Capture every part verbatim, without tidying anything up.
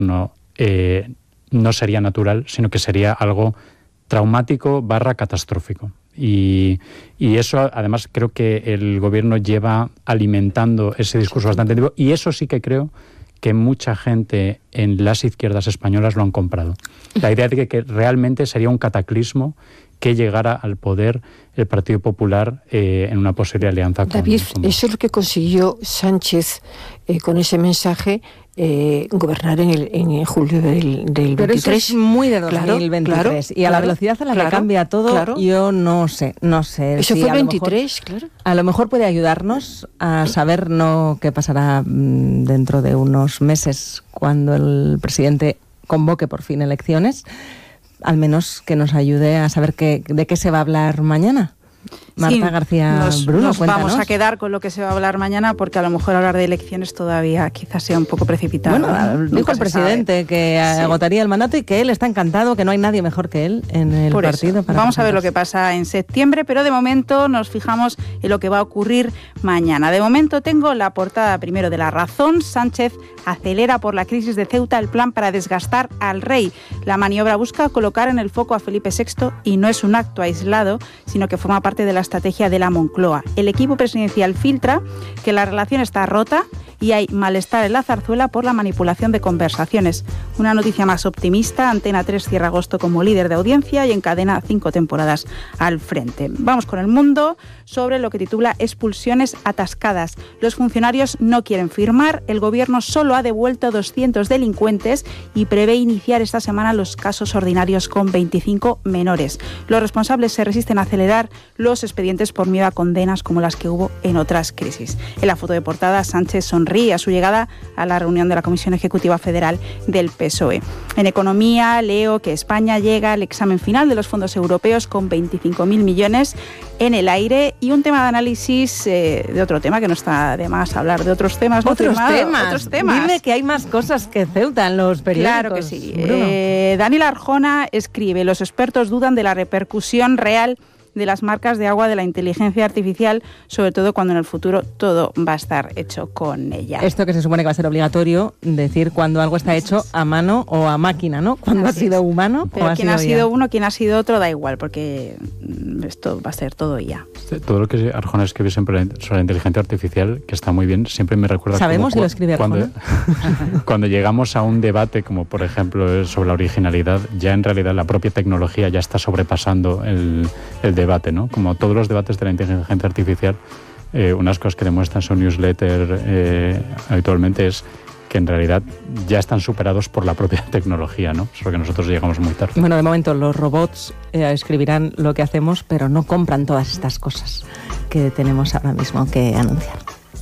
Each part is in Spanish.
no, eh, no sería natural, sino que sería algo traumático barra catastrófico. Y, y eso, además, creo que el gobierno lleva alimentando ese discurso bastante tiempo, y eso sí que creo que mucha gente en las izquierdas españolas lo han comprado. La idea de que, que realmente sería un cataclismo que llegara al poder el Partido Popular eh, en una posible alianza con... David, con... eso es lo que consiguió Sánchez eh, con ese mensaje, eh, gobernar en, el, en julio del, del Pero veintitrés. Pero eso es muy de dos mil veintitrés. Claro, y a claro, la velocidad a la claro, que cambia todo, claro. yo no sé, no sé. Eso si fue el a lo veintitrés, mejor, claro. A lo mejor puede ayudarnos a saber no qué pasará mmm, dentro de unos meses cuando el presidente convoque por fin elecciones. Al menos que nos ayude a saber qué, de qué se va a hablar mañana. Marta sí, García nos, Bruno, nos cuéntanos. Vamos a quedar con lo que se va a hablar mañana, porque a lo mejor hablar de elecciones todavía quizás sea un poco precipitado. Bueno, ¿no? dijo el presidente sabe. que sí. agotaría el mandato y que él está encantado, que no hay nadie mejor que él en el Por partido. Eso. Para Vamos a ver lo que pasa en septiembre, pero de momento nos fijamos en lo que va a ocurrir mañana. De momento tengo la portada primero de La Razón. Sánchez acelera por la crisis de Ceuta el plan para desgastar al rey. La maniobra busca colocar en el foco a Felipe sexto y no es un acto aislado, sino que forma parte de la estrategia de la Moncloa. El equipo presidencial filtra que la relación está rota y hay malestar en la zarzuela por la manipulación de conversaciones. Una noticia más optimista: Antena tres cierra agosto como líder de audiencia y encadena cinco temporadas al frente. Vamos con El Mundo, sobre lo que titula Expulsiones atascadas. Los funcionarios no quieren firmar, el gobierno solo ha devuelto doscientos delincuentes y prevé iniciar esta semana los casos ordinarios con veinticinco menores. Los responsables se resisten a acelerar los expedientes por miedo a condenas como las que hubo en otras crisis. En la foto de portada, Sánchez sonríe a su llegada a la reunión de la Comisión Ejecutiva Federal del P S O E. En economía, leo que España llega al examen final de los fondos europeos con veinticinco mil millones en el aire, y un tema de análisis eh, de otro tema, que no está de más hablar de otros temas. ¿Otros, firmado, temas? otros temas. Dime que hay más cosas que Ceuta en los periódicos. Claro que sí. Eh, Daniel Arjona escribe: los expertos dudan de la repercusión real de las marcas de agua de la inteligencia artificial, sobre todo cuando en el futuro todo va a estar hecho con ella. Esto que se supone que va a ser obligatorio, decir cuando algo está hecho a mano o a máquina, ¿no? Cuando Así ha sido es. humano Pero o ha quién sido ha sido ya. uno, quién ha sido otro, da igual, porque esto va a ser todo ya. Todo lo que Arjona escribe siempre sobre la inteligencia artificial, que está muy bien, siempre me recuerda... ¿Sabemos si lo escribe cuando, Arjona? Cuando llegamos a un debate, como por ejemplo sobre la originalidad, ya en realidad la propia tecnología ya está sobrepasando el, el debate, ¿no? Como todos los debates de la inteligencia artificial, eh, unas cosas que demuestran su newsletter eh, habitualmente es que en realidad ya están superados por la propia tecnología, ¿no? Solo que nosotros llegamos muy tarde. Bueno, de momento los robots eh, escribirán lo que hacemos, pero no compran todas estas cosas que tenemos ahora mismo que anunciar.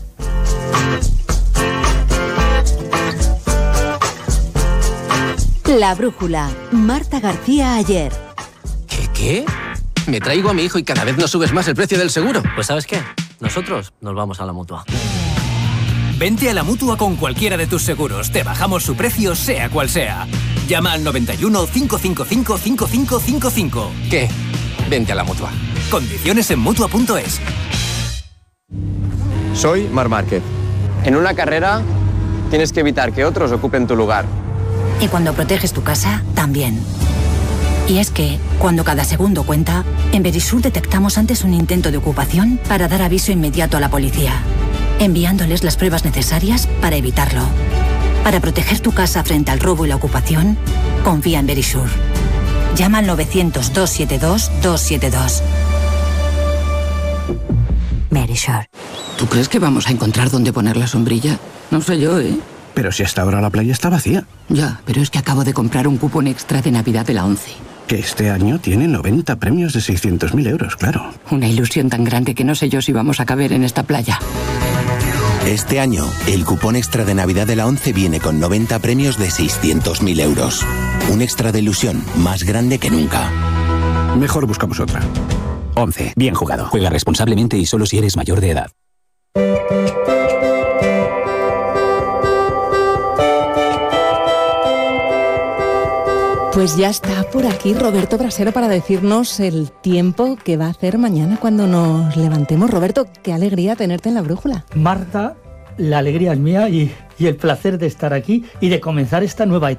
La Brújula, Marta García Aller. ¿Qué, qué? Me traigo a mi hijo y cada vez nos subes más el precio del seguro. Pues ¿sabes qué? Nosotros nos vamos a la Mutua. Vente a la Mutua con cualquiera de tus seguros. Te bajamos su precio, sea cual sea. Llama al noventa y uno, cinco cinco cinco, cinco cinco cinco cinco. ¿Qué? Vente a la Mutua. Condiciones en Mutua punto es. Soy Marc Márquez. En una carrera tienes que evitar que otros ocupen tu lugar. Y cuando proteges tu casa, también. Y es que, cuando cada segundo cuenta, en Verisur detectamos antes un intento de ocupación para dar aviso inmediato a la policía, enviándoles las pruebas necesarias para evitarlo. Para proteger tu casa frente al robo y la ocupación, confía en Verisur. Llama al novecientos, doscientos setenta y dos, doscientos setenta y dos. Verisur. ¿Tú crees que vamos a encontrar dónde poner la sombrilla? No sé yo, ¿eh? Pero si hasta ahora la playa está vacía. Ya, pero es que acabo de comprar un cupón extra de Navidad de la ONCE. Que este año tiene noventa premios de seiscientos mil euros, claro. Una ilusión tan grande que no sé yo si vamos a caber en esta playa. Este año, el cupón extra de Navidad de la ONCE viene con noventa premios de seiscientos mil euros. Un extra de ilusión más grande que nunca. Mejor buscamos otra. ONCE. Bien jugado. Juega responsablemente y solo si eres mayor de edad. Pues ya está por aquí Roberto Brasero para decirnos el tiempo que va a hacer mañana cuando nos levantemos. Roberto, qué alegría tenerte en La Brújula. Marta, la alegría es mía y, y el placer de estar aquí y de comenzar esta nueva etapa.